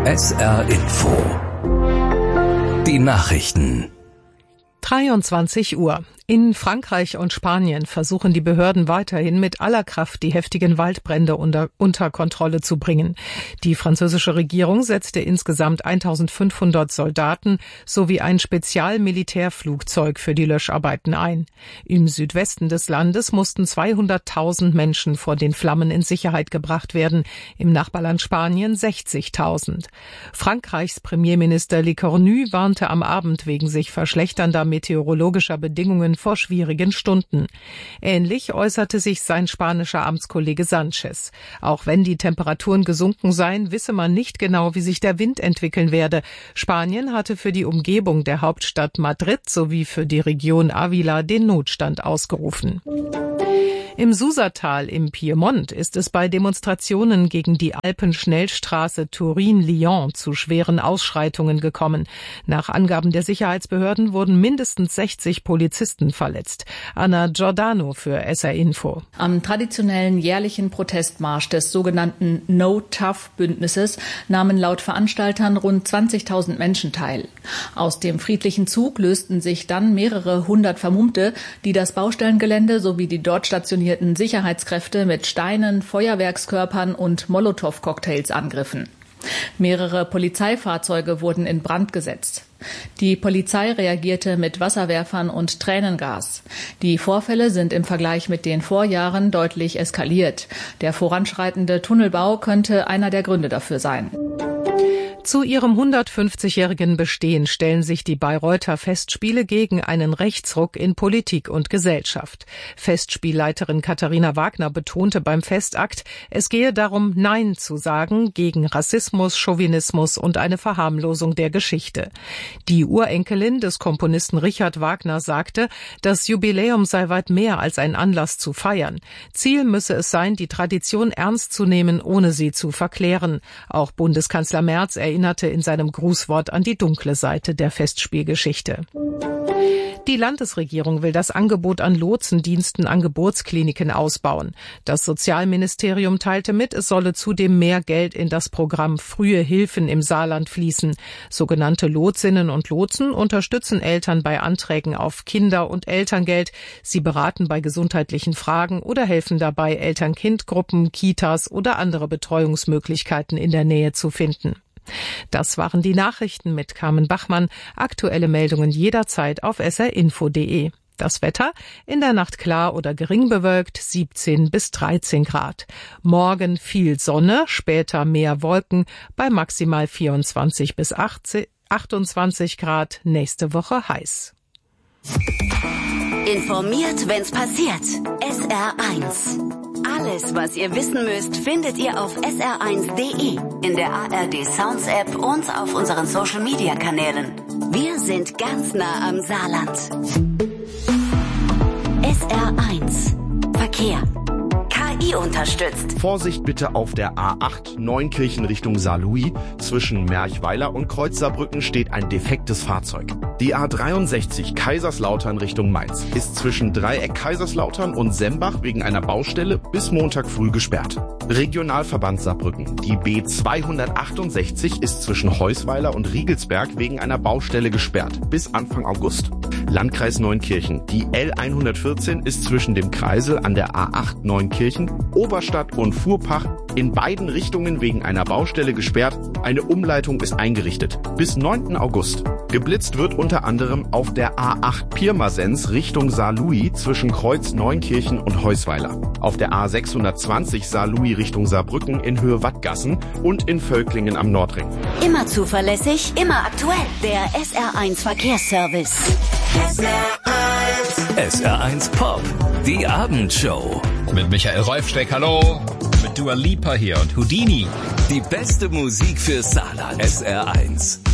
SR Info. Die Nachrichten. 23 Uhr. In Frankreich und Spanien versuchen die Behörden weiterhin mit aller Kraft die heftigen Waldbrände unter Kontrolle zu bringen. Die französische Regierung setzte insgesamt 1500 Soldaten sowie ein Spezialmilitärflugzeug für die Löscharbeiten ein. Im Südwesten des Landes mussten 200.000 Menschen vor den Flammen in Sicherheit gebracht werden, im Nachbarland Spanien 60.000. Frankreichs Premierminister Lecornu warnte am Abend wegen sich verschlechternder meteorologischer Bedingungen vor schwierigen Stunden. Ähnlich äußerte sich sein spanischer Amtskollege Sanchez. Auch wenn die Temperaturen gesunken seien, wisse man nicht genau, wie sich der Wind entwickeln werde. Spanien hatte für die Umgebung der Hauptstadt Madrid sowie für die Region Ávila den Notstand ausgerufen. Im Susatal im Piemont ist es bei Demonstrationen gegen die Alpenschnellstraße Turin-Lyon zu schweren Ausschreitungen gekommen. Nach Angaben der Sicherheitsbehörden wurden mindestens 60 Polizisten verletzt. Anna Giordano für SR Info. Am traditionellen jährlichen Protestmarsch des sogenannten No-Tough-Bündnisses nahmen laut Veranstaltern rund 20.000 Menschen teil. Aus dem friedlichen Zug lösten sich dann mehrere hundert Vermummte, die das Baustellengelände sowie die dort stationierten Sicherheitskräfte mit Steinen, Feuerwerkskörpern und Molotow-Cocktails angriffen. Mehrere Polizeifahrzeuge wurden in Brand gesetzt. Die Polizei reagierte mit Wasserwerfern und Tränengas. Die Vorfälle sind im Vergleich mit den Vorjahren deutlich eskaliert. Der voranschreitende Tunnelbau könnte einer der Gründe dafür sein. Zu ihrem 150-jährigen Bestehen stellen sich die Bayreuther Festspiele gegen einen Rechtsruck in Politik und Gesellschaft. Festspielleiterin Katharina Wagner betonte beim Festakt, es gehe darum, Nein zu sagen gegen Rassismus, Chauvinismus und eine Verharmlosung der Geschichte. Die Urenkelin des Komponisten Richard Wagner sagte, das Jubiläum sei weit mehr als ein Anlass zu feiern. Ziel müsse es sein, die Tradition ernst zu nehmen, ohne sie zu verklären. Auch Bundeskanzler Merz erinnerte in seinem Grußwort an die dunkle Seite der Festspielgeschichte. Die Landesregierung will das Angebot an Lotsendiensten an Geburtskliniken ausbauen. Das Sozialministerium teilte mit, es solle zudem mehr Geld in das Programm Frühe Hilfen im Saarland fließen. Sogenannte Lotsinnen und Lotsen unterstützen Eltern bei Anträgen auf Kinder- und Elterngeld. Sie beraten bei gesundheitlichen Fragen oder helfen dabei, Eltern-Kind-Gruppen, Kitas oder andere Betreuungsmöglichkeiten in der Nähe zu finden. Das waren die Nachrichten mit Carmen Bachmann. Aktuelle Meldungen jederzeit auf srinfo.de. Das Wetter: in der Nacht klar oder gering bewölkt, 17 bis 13 Grad. Morgen viel Sonne, später mehr Wolken, bei maximal 24 bis 28 Grad. Nächste Woche heiß. Informiert, wenn's passiert. SR1. Alles, was ihr wissen müsst, findet ihr auf sr1.de, in der ARD Sounds App und auf unseren Social Media Kanälen. Wir sind ganz nah am Saarland. SR1 Verkehr. KI unterstützt. Vorsicht bitte auf der A8 Neunkirchen Richtung Saarlouis. Zwischen Merchweiler und Kreuz Saarbrücken steht ein defektes Fahrzeug. Die A63 Kaiserslautern Richtung Mainz ist zwischen Dreieck Kaiserslautern und Sembach wegen einer Baustelle bis Montag früh gesperrt. Regionalverband Saarbrücken. Die B268 ist zwischen Heusweiler und Riegelsberg wegen einer Baustelle gesperrt bis Anfang August. Landkreis Neunkirchen. Die L114 ist zwischen dem Kreisel an der A8 Neunkirchen, Oberstadt und Fuhrpach in beiden Richtungen wegen einer Baustelle gesperrt. Eine Umleitung ist eingerichtet. Bis 9. August. Geblitzt wird unter anderem auf der A8 Pirmasens Richtung Saarlouis zwischen Kreuz Neunkirchen und Heusweiler. Auf der A620 Saarlouis Richtung Saarbrücken in Höhe Wattgassen und in Völklingen am Nordring. Immer zuverlässig, immer aktuell. Der SR1 Verkehrsservice. SR1 Pop, die Abendshow. Mit Michael Rolfsteck, hallo. Mit Dua Lipa hier und Houdini. Die beste Musik für Saarland. SR1.